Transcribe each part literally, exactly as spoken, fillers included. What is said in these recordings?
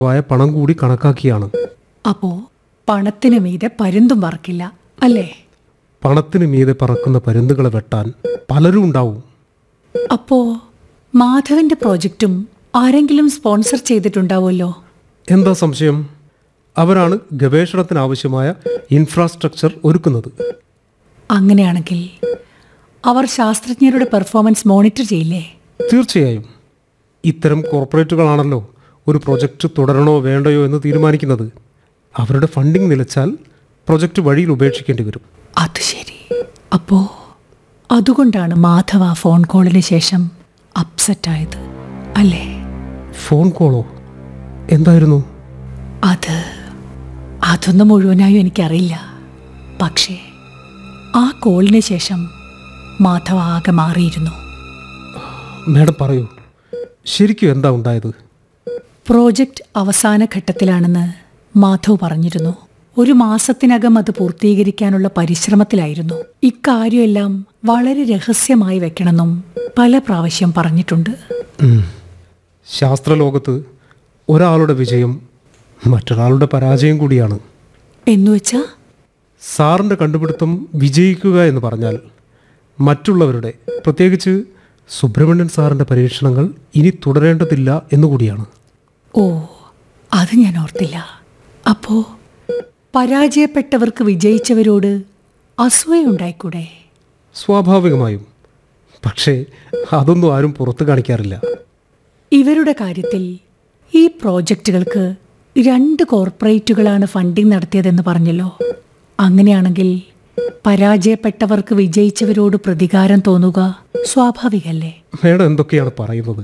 ആയ പണം കൂടി കണക്കാക്കിയാണ്. അപ്പോ പണത്തിന് മീതെ പരുന്തും പറക്കില്ല അല്ലേ? പണത്തിന് മീതെ പറക്കുന്ന പരുന്തുകളെ വെട്ടാൻ പലരും ഉണ്ടാവും. അപ്പോ മാധവന്റെ പ്രോജക്റ്റും ആരെങ്കിലും സ്പോൺസർ ചെയ്തിട്ടുണ്ടാവുമല്ലോ? എന്താ സംശയം? അവരാണ് ഗവേഷണത്തിനാവശ്യമായ ഇൻഫ്രാസ്ട്രക്ചർ ഒരുക്കുന്നത്. അങ്ങനെയാണെങ്കിൽ അവർ ശാസ്ത്രജ്ഞരുടെ പെർഫോമൻസ് മോണിറ്റർ ചെയ്യില്ലേ? തീർച്ചയായും. ഇത്തരം കോർപ്പറേറ്റുകളാണല്ലോ ഒരു പ്രൊജക്റ്റ് തുടരണോ വേണ്ടയോ എന്ന് തീരുമാനിക്കുന്നത്. അവരുടെ ഫണ്ടിങ് നിലച്ചാൽ പ്രൊജക്റ്റ് വഴിയിൽ ഉപേക്ഷിക്കേണ്ടി വരും. അത് ശരി. അപ്പോ അതുകൊണ്ടാണ് മാധവ ഫോൺ കോളിന് ശേഷം അപ്സെറ്റ് ആയത് അല്ലേ? ഫോൺ കോളോ? എന്തായിരുന്നു അത്? അതൊന്നും മുഴുവനായും എനിക്കറിയില്ല. പക്ഷേ ആ കോളിന് ശേഷം മാധവ ആകെ മാറിയിരുന്നു. മാഡം പറയൂ, ശരിക്കും എന്താ ഉണ്ടായത്? പ്രോജക്റ്റ് അവസാന ഘട്ടത്തിലാണെന്ന് മാധവ് പറഞ്ഞിരുന്നു. ഒരു മാസത്തിനകം അത് പൂർത്തീകരിക്കാനുള്ള പരിശ്രമത്തിലായിരുന്നു. ഇക്കാര്യമെല്ലാം വളരെ രഹസ്യമായി വെക്കണമെന്നും പല പ്രാവശ്യം പറഞ്ഞിട്ടുണ്ട്. ശാസ്ത്രലോകത്ത് ഒരാളുടെ വിജയം മറ്റൊരാളുടെ പരാജയം കൂടിയാണ്. എന്നുവെച്ചാ? സാറിൻ്റെ കണ്ടുപിടുത്തം വിജയിക്കുക എന്ന് പറഞ്ഞാൽ മറ്റുള്ളവരുടെ, പ്രത്യേകിച്ച് സുബ്രഹ്മണ്യൻ സാറിൻ്റെ പരീക്ഷണങ്ങൾ ഇനി തുടരേണ്ടതില്ല എന്നുകൂടിയാണ്. ഓ, അത് ഞാൻ ഓർത്തില്ല. അപ്പോ പരാജയപ്പെട്ടവർക്ക് വിജയിച്ചവരോട് അസൂയുണ്ടായിക്കൂടെ? സ്വാഭാവികമായും. പക്ഷേ അതൊന്നും ആരും പുറത്തു കാണിക്കാറില്ല. ഇവരുടെ കാര്യത്തിൽ ഈ പ്രോജക്റ്റുകൾക്ക് രണ്ട് കോർപ്പറേറ്റുകളാണ് ഫണ്ടിംഗ് നടത്തിയതെന്ന് പറഞ്ഞല്ലോ. അങ്ങനെയാണെങ്കിൽ പരാജയപ്പെട്ടവർക്ക് വിജയിച്ചവരോട് പ്രതികാരം തോന്നുക സ്വാഭാവികല്ലേ? മേഡം എന്തൊക്കെയാണ് പറയുന്നത്?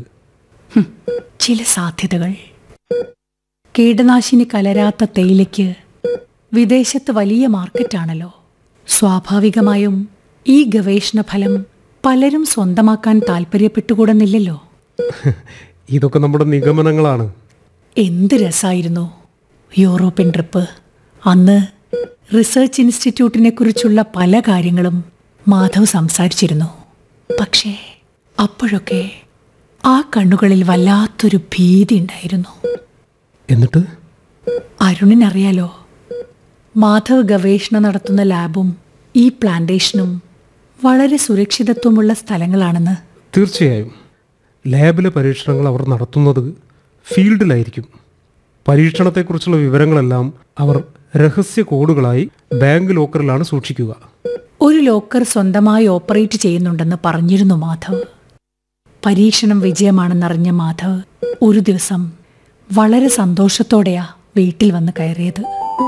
ചില സാധ്യതകൾ. കീടനാശിനി കലരാത്ത തേയിലയ്ക്ക് വിദേശത്ത് വലിയ മാർക്കറ്റാണല്ലോ. സ്വാഭാവികമായും ഈ ഗവേഷണ ഫലം പലരും സ്വന്തമാക്കാൻ താല്പര്യപ്പെട്ടുകൂടുന്നില്ലല്ലോ. ഇതൊക്കെ നമ്മുടെ നിഗമനങ്ങളാണ്. എന്ത് രസമായിരുന്നു യൂറോപ്യൻ ട്രിപ്പ്. അന്ന് റിസർച്ച് ഇൻസ്റ്റിറ്റ്യൂട്ടിനെ കുറിച്ചുള്ള പല കാര്യങ്ങളും മാധവ് സംസാരിച്ചിരുന്നു. പക്ഷേ അപ്പോഴൊക്കെ ആ കണ്ണുകളിൽ വല്ലാത്തൊരു ഭീതി ഉണ്ടായിരുന്നു. എന്നിട്ട്? അരുണിനറിയാലോ, മാധവ് ഗവേഷണം നടത്തുന്ന ലാബും ഈ പ്ലാന്റേഷനും വളരെ സുരക്ഷിതത്വമുള്ള സ്ഥലങ്ങളാണെന്ന്. തീർച്ചയായും. ലാബിലെ പരീക്ഷണങ്ങൾ അവർ നടത്തുന്നത് ഫീൽഡിലായിരിക്കും. പരീക്ഷണത്തെക്കുറിച്ചുള്ള വിവരങ്ങളെല്ലാം അവർ രഹസ്യ കോഡുകളായി ബാങ്ക് ലോക്കറിലാണ് സൂക്ഷിക്കുക. ഒരു ലോക്കർ സ്വന്തമായി ഓപ്പറേറ്റ് ചെയ്യുന്നുണ്ടെന്ന് പറഞ്ഞിരുന്നു മാധവ്. പരീക്ഷണം വിജയമാണെന്നറിഞ്ഞ മാധവ് ഒരു ദിവസം വളരെ സന്തോഷത്തോടെയാ വീട്ടിൽ വന്ന് കയറിയത്.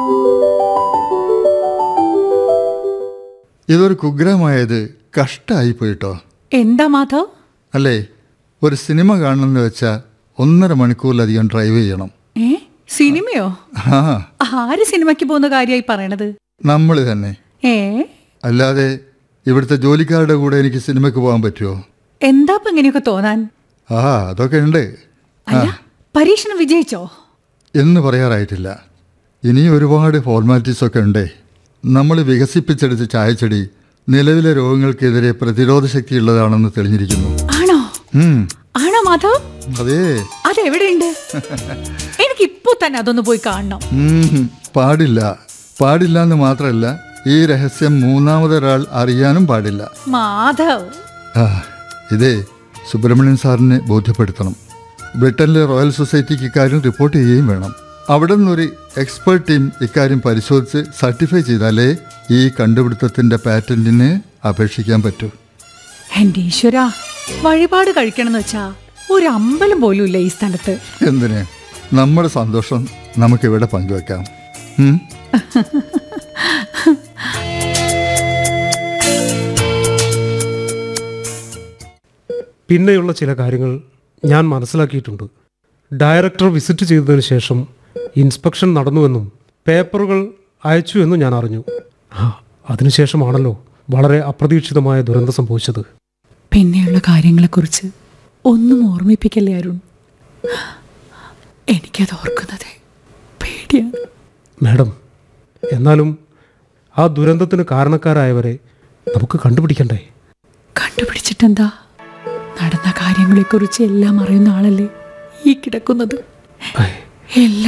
ഇതൊരു കുഗ്രഹമായത് കഷ്ടമായി പോയിട്ടോ. എന്താ മാധവ്? അല്ലേ, ഒരു സിനിമ കാണണമെന്ന് വെച്ചാൽ ഒന്നര മണിക്കൂറിലധികം ഡ്രൈവ് ചെയ്യണം. ഏ, സിനിമയോ? ആ, ആര് സിനിമയ്ക്ക് പോകുന്ന കാര്യമായി പറയണത്? നമ്മൾ തന്നെ. ഏ, അല്ലാതെ ഇവിടുത്തെ ജോലിക്കാരുടെ കൂടെ എനിക്ക് സിനിമയ്ക്ക് പോകാൻ പറ്റുമോ? എന്താ ഇപ്പൊ ഇങ്ങനെയൊക്കെ തോന്നാൻ? ആ, അതൊക്കെ ഉണ്ട്. അല്ല, പരീക്ഷണം വിജയിച്ചോ? എന്ന് പറയാറായിട്ടില്ല. ഇനിയും ഒരുപാട് ഫോർമാലിറ്റീസ് ഒക്കെ ഉണ്ടേ. നമ്മൾ വികസിപ്പിച്ചെടുത്ത ചായച്ചെടി നിലവിലെ രോഗങ്ങൾക്കെതിരെ പ്രതിരോധ ശക്തിയുള്ളതാണെന്ന് തെളിഞ്ഞിരിക്കുന്നു. ആണോ? ആണോ മാധവ്? അതെ. അതെവിടെയുണ്ട്? എനിക്ക് ഇപ്പൊ തന്നെ അതൊന്ന് പോയി കാണണം. പാടില്ല. പാടില്ല എന്ന് മാത്രമല്ല, ഈ രഹസ്യം മൂന്നാമതൊരാൾ അറിയാനും പാടില്ല. മാധവ്, ആ, ഇതേ സുബ്രഹ്മണ്യൻ സാറിനെ ബോധ്യപ്പെടുത്തണം. ബ്രിട്ടനിലെ റോയൽ സൊസൈറ്റിക്ക് ഇക്കാര്യം റിപ്പോർട്ട് ചെയ്യുകയും വേണം. അവിടെ നിന്നൊരു എക്സ്പേർട്ട് ടീം ഇക്കാര്യം പരിശോധിച്ച് സർട്ടിഫൈ ചെയ്താലേ ഈ കണ്ടുപിടുത്തത്തിൻ്റെ പാറ്റന്റിന് അപേക്ഷിക്കാൻ പറ്റൂ. എന്റെ ഈശ്വര, വഴിപാട് കഴിക്കണമെന്ന് വെച്ചാ ഒരു അമ്പലം പോലും ഇല്ല ഈ സ്ഥലത്ത്. എന്തിന്? നമ്മുടെ സന്തോഷം നമുക്കിവിടെ പങ്കുവെക്കാം. പിന്നെയുള്ള ചില കാര്യങ്ങൾ ഞാൻ മനസ്സിലാക്കിയിട്ടുണ്ട്. ഡയറക്ടർ വിസിറ്റ് ചെയ്തതിനു ശേഷം ഇൻസ്പെക്ഷൻ നടന്നുവെന്നും പേപ്പറുകൾ അയച്ചു എന്നും ഞാൻ അറിഞ്ഞു. ആ, അതിനുശേഷമാണല്ലോ വളരെ അപ്രതീക്ഷിതമായ ദുരന്തം സംഭവിച്ചത്. പിന്നെയുള്ള കാര്യങ്ങളെക്കുറിച്ച് ഒന്നും ഓർമ്മിപ്പിക്കല്ലേ അരുൺ. എനിക്കത് ഓർക്കുന്നത് പേടിയാണ്. മാഡം, എന്നാലും ആ ദുരന്തത്തിന് കാരണക്കാരായവരെ നമുക്ക് കണ്ടുപിടിക്കണ്ടേ? കണ്ടുപിടിച്ചിട്ടെന്താ? നടന്ന കാര്യങ്ങളെക്കുറിച്ച് എല്ലാം അറിയുന്ന ആളല്ലേ ഈ കിടക്കുന്നത്. എല്ലാ